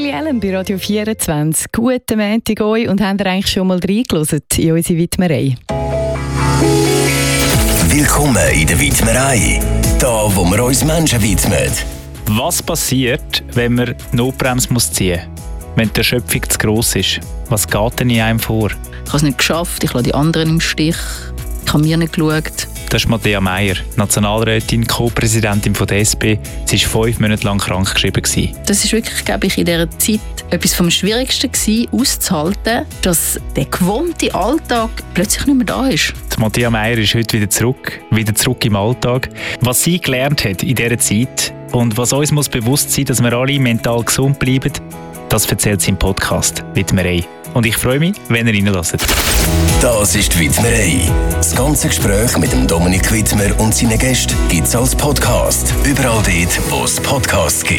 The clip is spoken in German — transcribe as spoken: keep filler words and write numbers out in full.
Mary Ellen bei Radio vierundzwanzig. Guten Montag euch und habt ihr eigentlich schon mal reingehört in unsere Widmerei? Willkommen in der Widmerei, da wo wir uns Menschen widmen. Was passiert, wenn man die Notbremse muss ziehen muss? Wenn die Erschöpfung zu gross ist? Was geht denn in einem vor? Ich habe es nicht geschafft, ich lasse die anderen im Stich. Ich habe mir nicht geschaut. Das ist Matthäa Meier, Nationalrätin, Co-Präsidentin von der S P. Sie war fünf Monate lang krankgeschrieben. Das war wirklich, glaube ich, in dieser Zeit etwas vom Schwierigsten gewesen, auszuhalten, dass der gewohnte Alltag plötzlich nicht mehr da ist. Die Matthäa Meier ist heute wieder zurück, wieder zurück im Alltag. Was sie gelernt hat in dieser Zeit und was uns muss bewusst sein, dass wir alle mental gesund bleiben, das erzählt sie im Podcast «Widmerei». Und ich freue mich, wenn ihr reinlässt. Das ist die Widmerei. Das ganze Gespräch mit dem Dominik Widmer und seinen Gästen gibt es als Podcast. Überall dort, wo es Podcasts gibt.